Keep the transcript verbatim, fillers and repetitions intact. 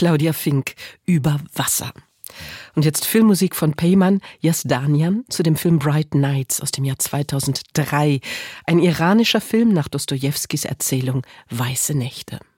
Claudia Fink, Über Wasser. Und jetzt Filmmusik von Peyman Yazdanian zu dem Film Bright Nights aus dem Jahr zweitausenddrei. Ein iranischer Film nach Dostojewskis Erzählung Weiße Nächte.